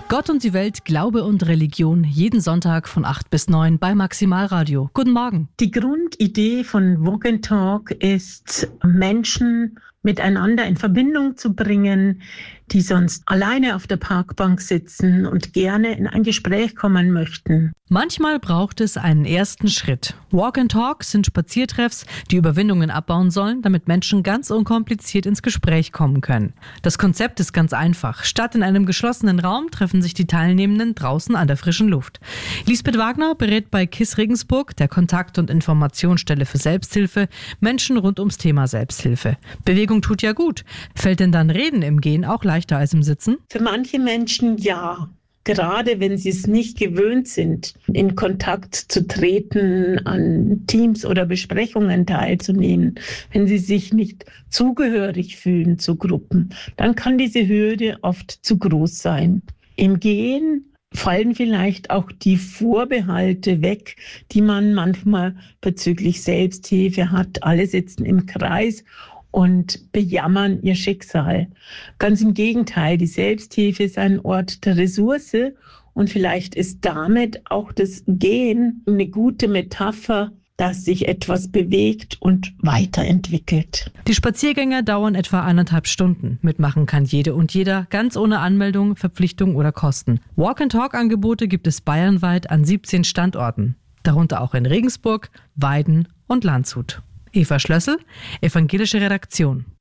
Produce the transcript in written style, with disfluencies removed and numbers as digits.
Gott und die Welt, Glaube und Religion, jeden Sonntag von 8 bis 9 bei Maximalradio. Guten Morgen. Die Grundidee von Walk and Talk ist, Menschen miteinander in Verbindung zu bringen, die sonst alleine auf der Parkbank sitzen und gerne in ein Gespräch kommen möchten. Manchmal braucht es einen ersten Schritt. Walk and Talk sind Spaziertreffs, die Überwindungen abbauen sollen, damit Menschen ganz unkompliziert ins Gespräch kommen können. Das Konzept ist ganz einfach. Statt in einem geschlossenen Raum treffen sich die Teilnehmenden draußen an der frischen Luft. Lisbeth Wagner berät bei KISS Regensburg, der Kontakt- und Informationsstelle für Selbsthilfe, Menschen rund ums Thema Selbsthilfe. Bewegung tut ja gut. Fällt denn dann Reden im Gehen auch leichter als im Sitzen? Für manche Menschen ja. Gerade wenn sie es nicht gewöhnt sind, in Kontakt zu treten, an Teams oder Besprechungen teilzunehmen, wenn sie sich nicht zugehörig fühlen zu Gruppen, dann kann diese Hürde oft zu groß sein. Im Gehen fallen vielleicht auch die Vorbehalte weg, die man manchmal bezüglich Selbsthilfe hat. Alle sitzen im Kreis und bejammern ihr Schicksal. Ganz im Gegenteil, die Selbsthilfe ist ein Ort der Ressource und vielleicht ist damit auch das Gehen eine gute Metapher, dass sich etwas bewegt und weiterentwickelt. Die Spaziergänge dauern etwa 1,5 Stunden. Mitmachen kann jede und jeder, ganz ohne Anmeldung, Verpflichtung oder Kosten. Walk-and-Talk-Angebote gibt es bayernweit an 17 Standorten, darunter auch in Regensburg, Weiden und Landshut. Eva Schlössel, Evangelische Redaktion.